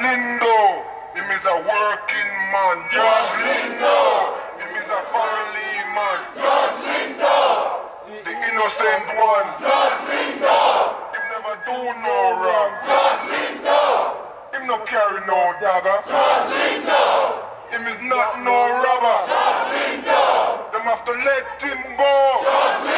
Lindo, him is a working man. George Lindo, him is a family man. George Lindo, the innocent one. George Lindo, him never do no wrong. George Lindo, him no carry no dagger. George Lindo, him is not no robber. George Lindo, them have to let him go. George Lindo.